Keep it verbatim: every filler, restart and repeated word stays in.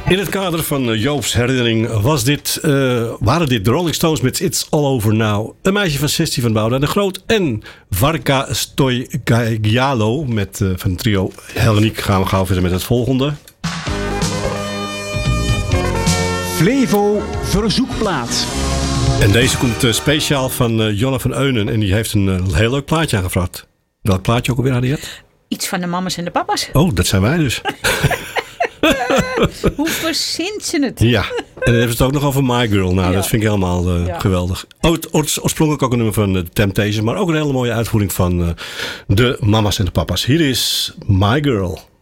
In het kader van Joop's herinnering was dit, uh, waren dit de Rolling Stones met It's All Over Now. Een meisje van zestien van Boudewijn de Groot en Varka Stoigialo met uh, van het trio Helleniek. Gaan we gauw verder met het volgende. Flevo verzoekplaat. En deze komt uh, speciaal van uh, Jonne van Eunen en die heeft een uh, heel leuk plaatje aangevraagd. Welk plaatje ook alweer had hij het? Iets van de mama's en de papa's. Oh, dat zijn wij dus. Hoe verzint ze het? Ja, en dan hebben ze het ook nog over My Girl. Nou, ja. Dat vind ik helemaal uh, ja. geweldig. Oh, het, oorspronkelijk ook een nummer van uh, Temptation, maar ook een hele mooie uitvoering van uh, de mama's en de papa's. Hier is My Girl.